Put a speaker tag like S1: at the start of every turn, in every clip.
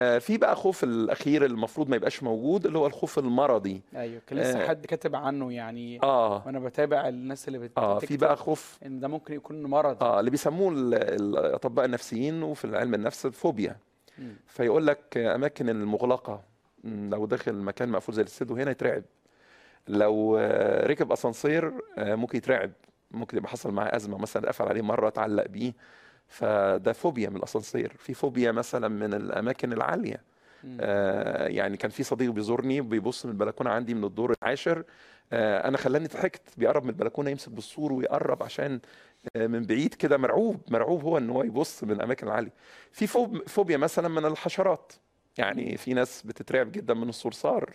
S1: في بقى خوف الأخير المفروض ما يبقاش موجود، اللي هو الخوف المرضي.
S2: ايوه، كان لسه
S1: آه
S2: حد كاتب عنه يعني،
S1: آه
S2: وانا بتابع الناس اللي
S1: في بقى
S2: بتكتب
S1: خوف
S2: ان ده ممكن يكون مرضي.
S1: اللي بيسموه الأطباء النفسيين وفي علم النفس الفوبيا.
S2: مم.
S1: فيقول لك أماكن المغلقة، لو داخل مكان مقفول زي الاستوديو هنا يترعب. لو ركب أسانسير ممكن يترعب، ممكن يبقى حصل معاه أزمة مثلا، قفل عليه مرة اتعلق بيه، فده فوبيا من الأسانسير. في فوبيا مثلا من الأماكن العالية.
S2: مم.
S1: يعني كان في صديق بيزورني بيبص من البلكونه عندي من الدور العاشر، انا خلاني ضحكت، بيقرب من البلكونه يمسك بالسور ويقرب عشان من بعيد كده، مرعوب مرعوب هو ان هو يبص من الاماكن العاليه. في فوبيا مثلا من الحشرات،
S2: مم.
S1: يعني في ناس بتترعب جدا من الصرصار،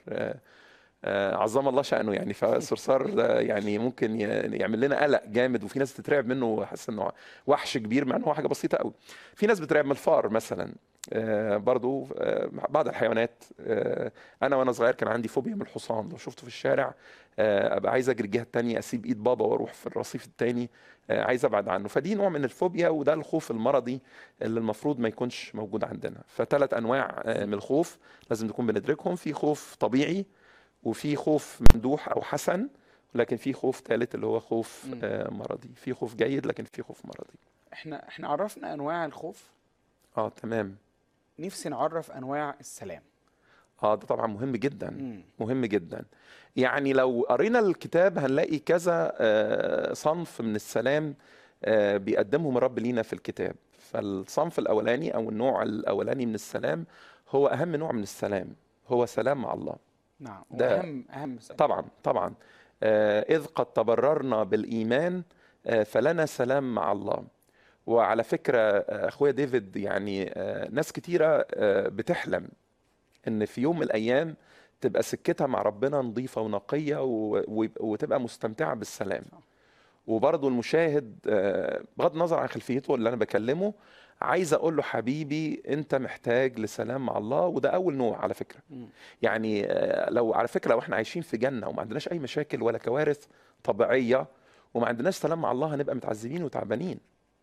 S1: عظم الله شأنه يعني. فالصرصار ده يعني ممكن يعمل لنا قلق جامد، وفي ناس تترعب منه وحاسس انه وحش كبير مع انه هو حاجه بسيطه قوي. في ناس بترعب من الفار مثلا. برضو بعض الحيوانات. انا وانا صغير كان عندي فوبيا من الحصان، لو شفته في الشارع ابقى عايز اجري الجهه التانيه، اسيب ايد بابا واروح في الرصيف التاني، عايز ابعد عنه. فدي نوع من الفوبيا، وده الخوف المرضي اللي المفروض ما يكونش موجود عندنا. فثلاث انواع من الخوف لازم نكون بندركهم. في خوف طبيعي، وفي خوف ممدوح او حسن، لكن في خوف ثالث اللي هو خوف
S2: مم.
S1: مرضي. في خوف جيد لكن في خوف مرضي.
S2: احنا عرفنا انواع الخوف،
S1: اه تمام.
S2: نفسي نعرف انواع السلام.
S1: ده طبعا مهم جدا،
S2: مم.
S1: مهم جدا. يعني لو قرينا الكتاب هنلاقي كذا صنف من السلام بيقدمهم الرب لينا في الكتاب. فالصنف الاولاني او النوع الاولاني من السلام هو اهم نوع من السلام، هو سلام مع الله.
S2: نعم،
S1: ده
S2: واهم سلام.
S1: طبعا طبعا. إذ قد تبررنا بالإيمان فلنا سلام مع الله. وعلى فكرة أخويا ديفيد، يعني ناس كتيرة بتحلم إن في يوم من الأيام تبقى سكتها مع ربنا نظيفة ونقية وتبقى مستمتعة بالسلام.
S2: صح.
S1: وبرضه المشاهد بغض النظر عن خلفيته اللي انا بكلمه، عايز اقول له حبيبي انت محتاج لسلام مع الله، وده اول نوع على فكره.
S2: مم.
S1: يعني لو على فكره لو احنا عايشين في جنه وما عندناش اي مشاكل ولا كوارث طبيعيه وما عندناش سلام مع الله، هنبقى متعذبين وتعبانين.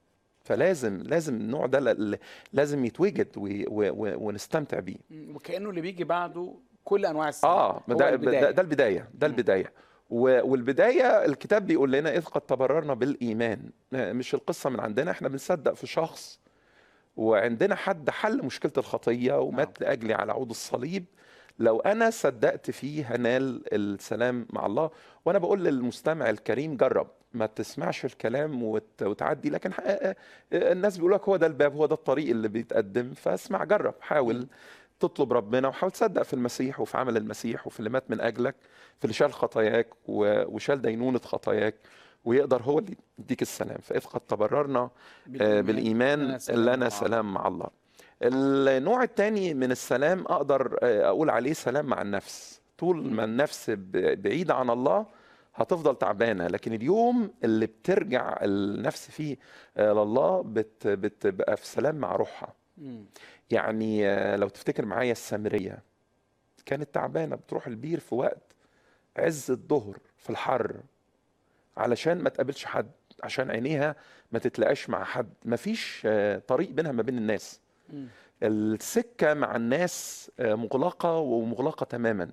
S1: فلازم النوع ده لازم يتوجد ونستمتع بيه.
S2: مم. وكأنه اللي بيجي بعده كل انواع السلام، هو
S1: ده
S2: البداية.
S1: البدايه، ده
S2: مم.
S1: البدايه. والبدايه الكتاب بيقول لنا اذ قد تبررنا بالايمان. مش القصه من عندنا، احنا بنصدق في شخص، وعندنا حد حل مشكله الخطيه
S2: نعم.
S1: ومات لاجلي على عود الصليب. لو انا صدقت فيه هنال السلام مع الله. وانا بقول للمستمع الكريم جرب، ما تسمعش الكلام وتعدي، لكن الناس بيقول لك هو ده الباب، هو ده الطريق اللي بيتقدم، فاسمع جرب،
S2: مم.
S1: حاول تطلب ربنا، وحاول تصدق في المسيح وفي عمل المسيح وفي اللي مات من أجلك، في اللي شال خطاياك وشال دينونة خطاياك، ويقدر هو اللي يديك السلام. فإذ قد تبررنا
S2: بالإيمان
S1: بالإيمان
S2: لنا سلام
S1: لنا
S2: مع الله.
S1: سلام مع الله. النوع الثاني من السلام أقدر أقول عليه سلام مع النفس. طول
S2: مم.
S1: ما النفس بعيدة عن الله هتفضل تعبانة، لكن اليوم اللي بترجع النفس فيه لله بتبقى في سلام مع روحها.
S2: مم.
S1: يعني لو تفتكر معايا السامرية كانت تعبانة، بتروح البير في وقت عز الظهر في الحر علشان ما تقابلش حد، عشان عينيها ما تتلاقاش مع حد، مفيش طريق بينها ما بين الناس.
S2: مم.
S1: السكة مع الناس مغلقة ومغلقة تماما.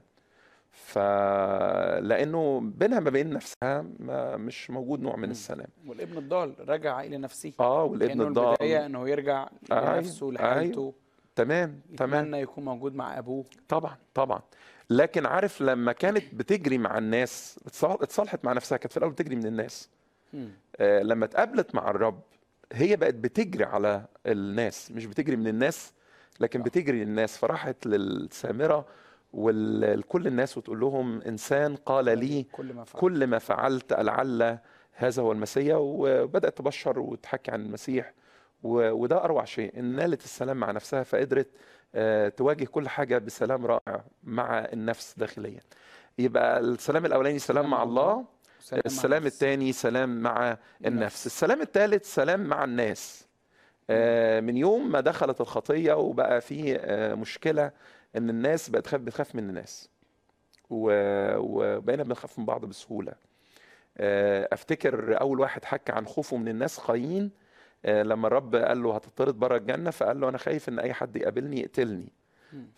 S1: فلأنه بينها ما بين نفسها مش موجود نوع من
S2: مم.
S1: السلام.
S2: والابن الضال رجع إلى نفسه،
S1: والابن
S2: كأنه
S1: الضال.
S2: البداية أنه يرجع
S1: ايوه
S2: لنفسه
S1: ايوه
S2: لحالته،
S1: تمام تمام.
S2: يتمنى يكون موجود مع أبوه.
S1: طبعا طبعا. لكن عارف لما كانت بتجري مع الناس اتصالحت مع نفسها، كانت في الاول بتجري من الناس.
S2: مم.
S1: لما اتقابلت مع الرب هي بقت بتجري على الناس، مش بتجري من الناس لكن
S2: صح.
S1: بتجري للناس. فراحت للسامرة ولكل الناس وتقول لهم انسان قال
S2: لي
S1: لي
S2: كل ما فعل.
S1: كل ما فعلت لعل هذا هو المسيح. وبدأت تبشر وتحكي عن المسيح. وده أروع شيء، إن نالت السلام مع نفسها فقدرت تواجه كل حاجة بسلام رائع مع النفس داخليا. يبقى السلام الأولاني سلام
S2: سلام
S1: مع
S2: مع الله
S1: الله،
S2: وسلام مع
S1: السلام
S2: النفس.
S1: الثاني سلام مع النفس،
S2: النفس.
S1: السلام الثالث سلام مع الناس.
S2: مم.
S1: من يوم ما دخلت الخطية وبقى في مشكلة إن الناس بقت بتخاف من الناس، وبقينا بنخاف من بعض بسهولة. افتكر اول واحد حكى عن خوفه من الناس قايين. لما الرب قال له هتطرد بره الجنه، فقال له انا خايف ان اي حد يقابلني يقتلني.
S2: مم.